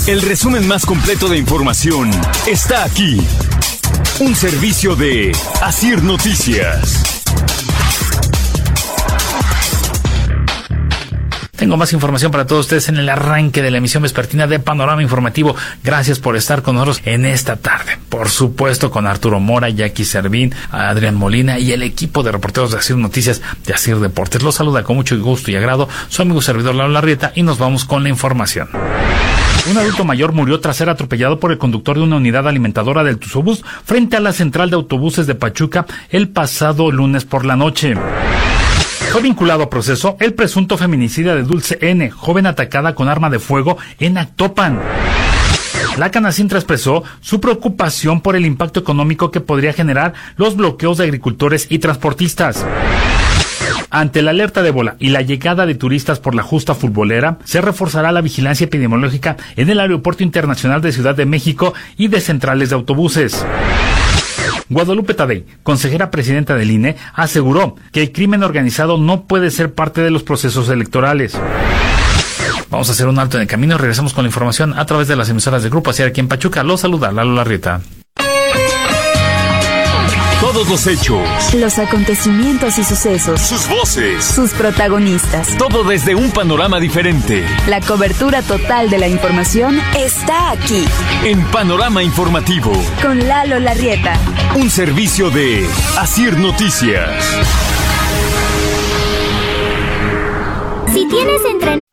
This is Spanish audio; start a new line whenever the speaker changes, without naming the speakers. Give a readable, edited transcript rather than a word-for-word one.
El resumen más completo de información está aquí. Un servicio de Asir Noticias.
Tengo más información para todos ustedes en el arranque de la emisión vespertina de Panorama Informativo. Gracias por estar con nosotros en esta tarde. Por supuesto, con Arturo Mora, Jackie Servín, Adrián Molina y el equipo de reporteros de Asir Noticias de Asir Deportes. Los saluda con mucho gusto y agrado su amigo servidor Lalo Larrieta y nos vamos con la información. Un adulto mayor murió tras ser atropellado por el conductor de una unidad alimentadora del Tuzobús frente a la central de autobuses de Pachuca el pasado lunes por la noche. Fue vinculado a proceso el presunto feminicida de Dulce N., joven atacada con arma de fuego en Actopan. La Canacintra expresó su preocupación por el impacto económico que podría generar los bloqueos de agricultores y transportistas. Ante la alerta de ébola y la llegada de turistas por la justa futbolera, se reforzará la vigilancia epidemiológica en el Aeropuerto Internacional de Ciudad de México y de centrales de autobuses. Guadalupe Tadei, consejera presidenta del INE, aseguró que el crimen organizado no puede ser parte de los procesos electorales. Vamos a hacer un alto en el camino y regresamos con la información a través de las emisoras de Grupo Asir aquí en Pachuca. Los saluda Lalo Larrieta.
Todos los hechos,
los acontecimientos y sucesos,
sus voces,
sus protagonistas.
Todo desde un panorama diferente.
La cobertura total de la información está aquí.
En Panorama Informativo.
Con Lalo Larrieta.
Un servicio de Asir Noticias.
Si tienes